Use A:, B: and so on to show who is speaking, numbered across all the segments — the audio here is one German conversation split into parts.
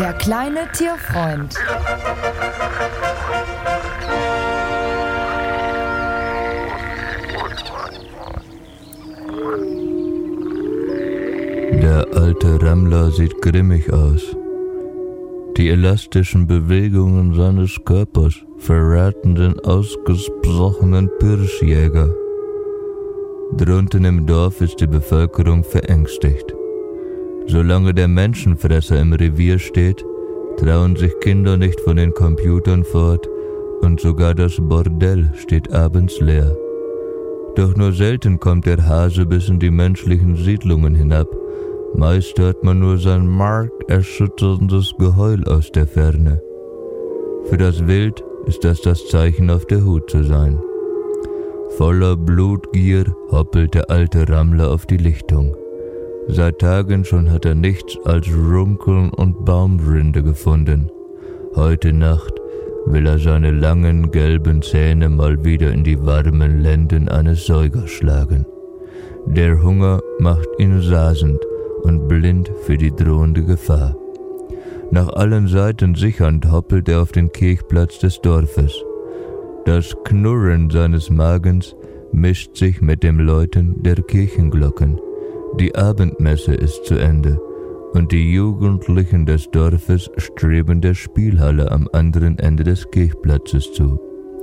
A: Der kleine Tierfreund.
B: Der alte Rammler sieht grimmig aus. Die elastischen Bewegungen seines Körpers verraten den ausgesprochenen Pirschjäger. Drunten im Dorf ist die Bevölkerung verängstigt. Solange der Menschenfresser im Revier steht, trauen sich Kinder nicht von den Computern fort und sogar das Bordell steht abends leer. Doch nur selten kommt der Hase bis in die menschlichen Siedlungen hinab. Meist hört man nur sein markerschütterndes Geheul aus der Ferne. Für das Wild ist das Zeichen, auf der Hut zu sein. Voller Blutgier hoppelt der alte Rammler auf die Lichtung. Seit Tagen schon hat er nichts als Runkeln und Baumrinde gefunden. Heute Nacht will er seine langen gelben Zähne mal wieder in die warmen Lenden eines Säugers schlagen. Der Hunger macht ihn rasend und blind für die drohende Gefahr. Nach allen Seiten sichernd hoppelt er auf den Kirchplatz des Dorfes. Das Knurren seines Magens mischt sich mit dem Läuten der Kirchenglocken. Die Abendmesse ist zu Ende und die Jugendlichen des Dorfes streben der Spielhalle am anderen Ende des Kirchplatzes zu.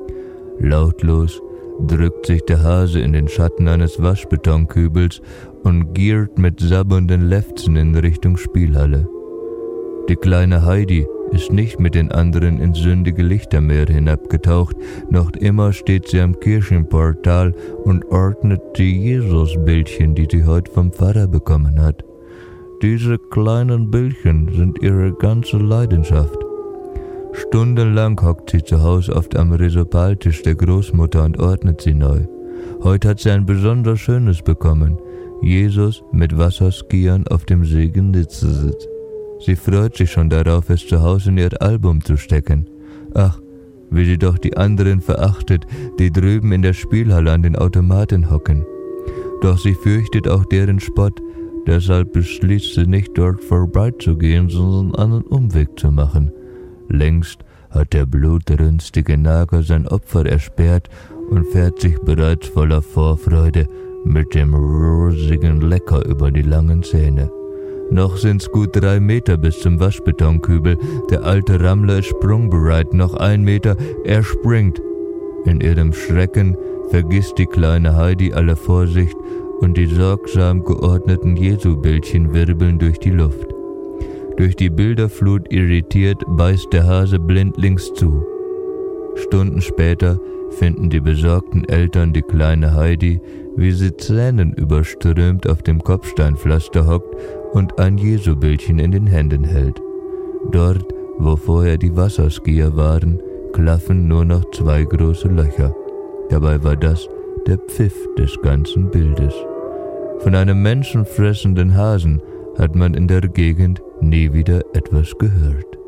B: Lautlos drückt sich der Hase in den Schatten eines Waschbetonkübels und giert mit sabbernden Lefzen in Richtung Spielhalle. Die kleine Heidi ist nicht mit den anderen ins sündige Lichtermeer hinabgetaucht, noch immer steht sie am Kirchenportal und ordnet die Jesusbildchen, die sie heute vom Pfarrer bekommen hat. Diese kleinen Bildchen sind ihre ganze Leidenschaft. Stundenlang hockt sie zu Hause oft am Risopaltisch der Großmutter und ordnet sie neu. Heute hat sie ein besonders schönes bekommen. Jesus mit Wasserskiern auf dem See Genitze. Sie freut sich schon darauf, es zu Hause in ihr Album zu stecken. Ach, wie sie doch die anderen verachtet, die drüben in der Spielhalle an den Automaten hocken. Doch sie fürchtet auch deren Spott, deshalb beschließt sie nicht dort vorbeizugehen, sondern einen Umweg zu machen. Längst hat der blutrünstige Nager sein Opfer ersperrt und fährt sich bereits voller Vorfreude mit dem rosigen Lecker über die langen Zähne. Noch sind's gut 3 Meter bis zum Waschbetonkübel. Der alte Rammler ist sprungbereit. Noch 1 Meter, er springt. In ihrem Schrecken vergisst die kleine Heidi alle Vorsicht und die sorgsam geordneten Jesu-Bildchen wirbeln durch die Luft. Durch die Bilderflut irritiert beißt der Hase blindlings zu. Stunden später finden die besorgten Eltern die kleine Heidi, wie sie tränenüberströmt auf dem Kopfsteinpflaster hockt und ein Jesu-Bildchen in den Händen hält. Dort, wo vorher die Wasserskier waren, klaffen nur noch 2 große Löcher. Dabei war das der Pfiff des ganzen Bildes. Von einem menschenfressenden Hasen hat man in der Gegend nie wieder etwas gehört.